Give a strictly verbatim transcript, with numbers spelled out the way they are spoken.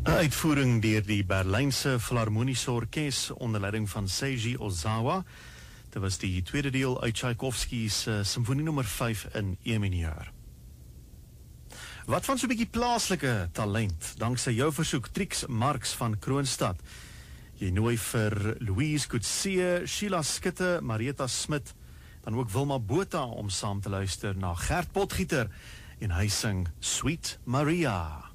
'n Uitvoering deur die Berlynse Philharmoniese Orkees onder leiding van Seiji Ozawa. Dit was die tweede deel uit Tchaikovsky se Simfonie nommer vyf in E mineur. Wat van so 'n bietjie plaaslike talent, danksy jou versoek, Trix Marx van Kroonstad. Jy nooi vir Louise Coetzee, Sheila Skutte, Marietta Smit, dan ook Wilma Botha om saam te luister na Gert Potgieter en hy sing Sweet Maria.